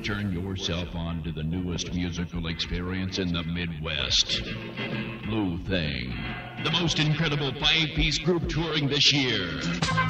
turn yourself on to the newest musical experience in the Midwest. Blue Thing, the most incredible 5-piece group touring this year.